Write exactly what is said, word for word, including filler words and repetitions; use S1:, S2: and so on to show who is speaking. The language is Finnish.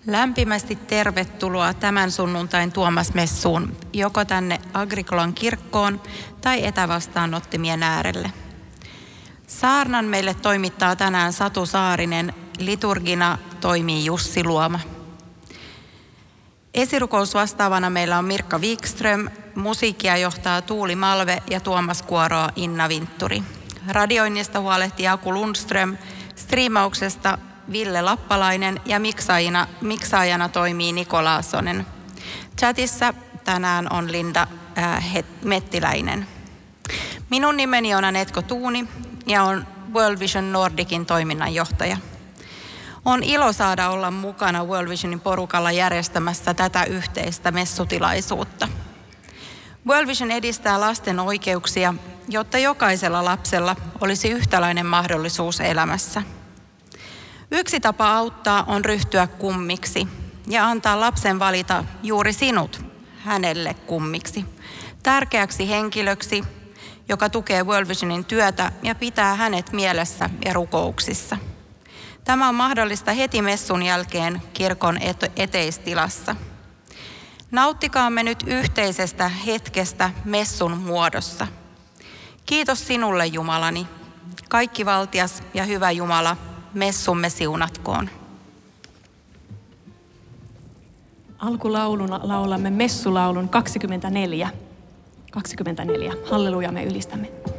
S1: Lämpimästi tervetuloa tämän sunnuntain Tuomasmessuun, joko tänne Agrikolan kirkkoon tai etävastaanottimien äärelle. Saarnan meille toimittaa tänään Satu Saarinen, liturgina toimii Jussi Luoma. Esirukousvastaavana meillä on Mirkka Wikström, musiikkia johtaa Tuuli Malve ja Tuomas kuoroa Inna Vintturi. Radioinnista huolehtii Aku Lundström, striimauksesta Ville Lappalainen ja miksaajana, miksaajana toimii Niko Laasonen. Chatissa tänään on Linda äh, Mettiläinen. Minun nimeni on Anetko Tuuni ja on World Vision Nordicin toiminnanjohtaja. On ilo saada olla mukana World Visionin porukalla järjestämässä tätä yhteistä messutilaisuutta. World Vision edistää lasten oikeuksia, jotta jokaisella lapsella olisi yhtäläinen mahdollisuus elämässä. Yksi tapa auttaa on ryhtyä kummiksi ja antaa lapsen valita juuri sinut hänelle kummiksi, tärkeäksi henkilöksi, joka tukee World Visionin työtä ja pitää hänet mielessä ja rukouksissa. Tämä on mahdollista heti messun jälkeen kirkon eteistilassa. Nauttikaamme nyt yhteisestä hetkestä messun muodossa. Kiitos sinulle, Jumalani, kaikkivaltias ja hyvä Jumala, messumme siunatkoon.
S2: Alkulauluna laulamme messulaulun kaksikymmentäneljä. kaksikymmentäneljä. Halleluja, me ylistämme.